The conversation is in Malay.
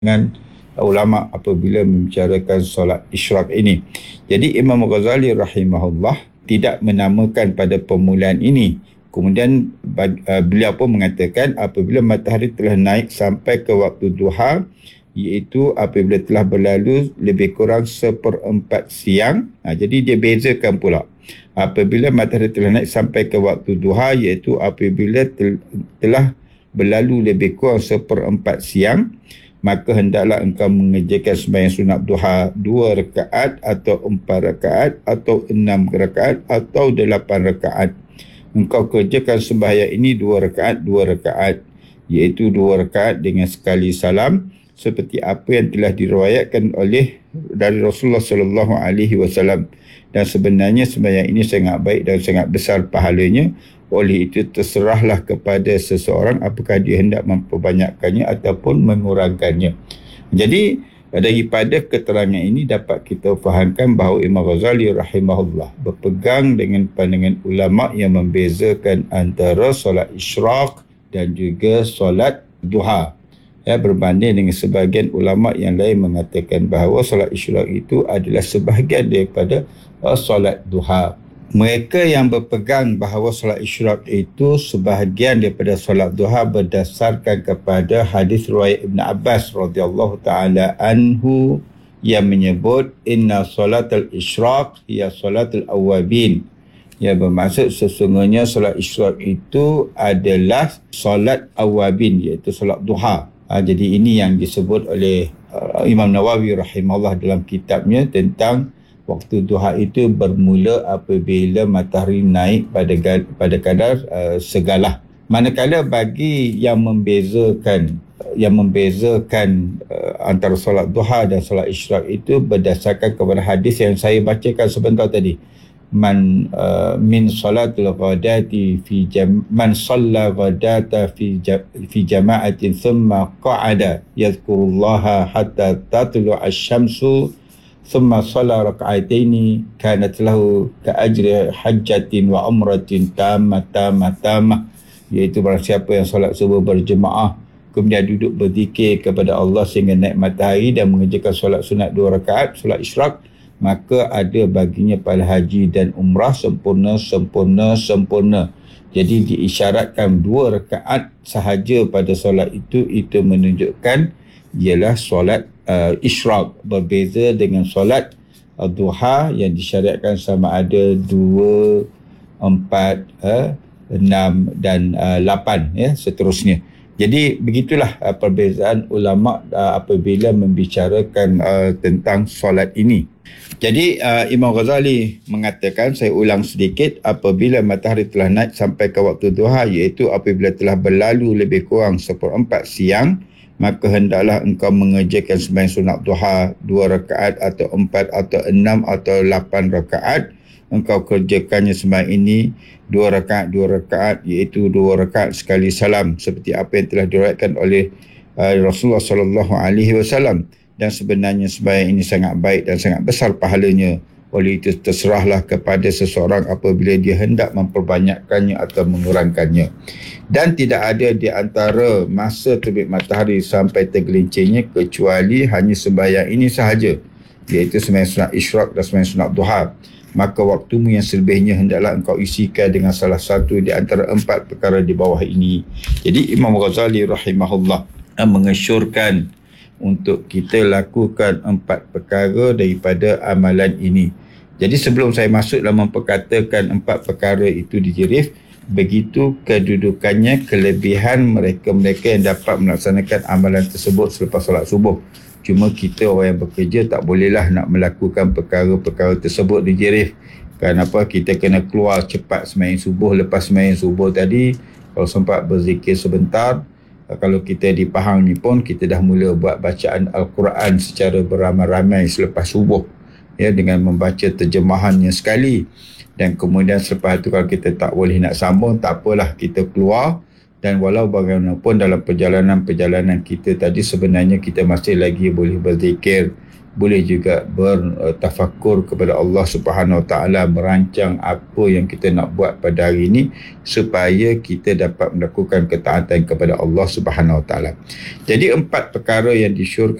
dengan ulama apabila membicarakan solat isyraq ini. Jadi Imam Ghazali rahimahullah tidak menamakan pada permulaan ini. Kemudian beliau pun mengatakan apabila matahari telah naik sampai ke waktu duha, iaitu apabila telah berlalu lebih kurang 1/4 siang. Jadi dia bezakan pula. Apabila matahari telah naik sampai ke waktu duha, iaitu apabila telah berlalu lebih kurang 1/4 siang, maka hendaklah engkau mengerjakan sembahyang sunat duha 2 rakaat atau 4 rakaat atau 6 rakaat atau 8 rakaat. Engkau kerjakan sembahyang ini 2 rakaat, 2 rakaat, iaitu 2 rakaat dengan sekali salam, seperti apa yang telah diriwayatkan dari Rasulullah sallallahu alaihi wasallam. Dan sebenarnya sembahyang ini sangat baik dan sangat besar pahalanya. Oleh itu terserahlah kepada seseorang apakah dia hendak memperbanyakkannya ataupun mengurangkannya. Jadi daripada keterangan ini dapat kita fahamkan bahawa Imam Ghazali rahimahullah berpegang dengan pandangan ulama yang membezakan antara solat isyraq dan juga solat duha. Berbanding dengan sebahagian ulama yang lain mengatakan bahawa solat isyraq itu adalah sebahagian daripada solat duha. Mereka yang berpegang bahawa solat isyraq itu sebahagian daripada solat duha berdasarkan kepada hadis riwayat Ibn Abbas radhiyallahu taala anhu yang menyebut inna salatal isyraq hiya salatul awabin. Yang bermaksud sesungguhnya solat isyraq itu adalah solat awabin, iaitu solat duha. Jadi ini yang disebut oleh Imam Nawawi rahimahullah dalam kitabnya tentang waktu duha itu bermula apabila matahari naik pada kadar segalah. Manakala bagi yang membezakan antara solat duha dan solat isyraq itu berdasarkan kepada hadis yang saya bacakan sebentar tadi. Man salatul ghadati man shalla ghadata fi jama'atin thumma qa'ada yadhkurullaha hatta tatlu asy-syamsu thumma shalla rak'ataini kanat lahu ka'ajri hajjatin wa umratin tamah, iaitu barang siapa yang solat subuh berjemaah kemudian duduk berzikir kepada Allah sehingga naik matahari dan mengerjakan solat sunat 2 rakaat solat isyraq, maka ada baginya pahala haji dan umrah sempurna. Jadi diisyaratkan 2 rakaat sahaja pada solat itu menunjukkan ialah solat isyraq, berbeza dengan solat duha yang disyariatkan sama ada 2, 4, 6 dan 8 seterusnya. Jadi begitulah perbezaan ulama apabila membicarakan tentang solat ini. Jadi Imam Ghazali mengatakan, saya ulang sedikit, apabila matahari telah naik sampai ke waktu duha, iaitu apabila telah berlalu lebih kurang 1/4 siang, maka hendaklah engkau mengerjakan sembahyang sunat duha 2 rakaat atau 4 atau 6 atau 8 rakaat. Engkau kerjakannya sembahyang ini 2 rakaat, iaitu 2 rakaat sekali salam, seperti apa yang telah diriwayatkan oleh Rasulullah sallallahu alaihi wasallam. Dan sebenarnya sembahyang ini sangat baik dan sangat besar pahalanya. Oleh itu terserahlah kepada seseorang apabila dia hendak memperbanyakkannya atau mengurangkannya. Dan tidak ada di antara masa terbit matahari sampai tergelincirnya kecuali hanya sembahyang ini sahaja, iaitu sembahyang sunat isyraq dan sembahyang sunat duha. Maka waktumu yang selebihnya hendaklah engkau isikan dengan salah satu di antara 4 perkara di bawah ini. Jadi Imam Ghazali rahimahullah mengesyorkan untuk kita lakukan 4 perkara daripada amalan ini. Jadi sebelum saya masuk dalam memperkatakan 4 perkara itu dijerif, begitu kedudukannya, kelebihan mereka-mereka yang dapat melaksanakan amalan tersebut selepas solat subuh. Cuma kita orang yang bekerja tak bolehlah nak melakukan perkara-perkara tersebut dijerif. Kenapa? Kita kena keluar cepat sembahyang subuh. Lepas sembahyang subuh tadi, kalau sempat berzikir sebentar, kalau kita di Pahang ni pun kita dah mula buat bacaan Al-Quran secara beramai-ramai selepas subuh, dengan membaca terjemahannya sekali. Dan kemudian selepas itu kalau kita tak boleh nak sambung, tak apalah, kita keluar. Dan walau bagaimanapun dalam perjalanan kita tadi sebenarnya kita masih lagi boleh berzikir. boleh juga bertafakur kepada Allah Subhanahu Wa Taala, merancang apa yang kita nak buat pada hari ini supaya kita dapat melakukan ketaatan kepada Allah Subhanahu Wa Taala. Jadi 4 perkara yang disyorkan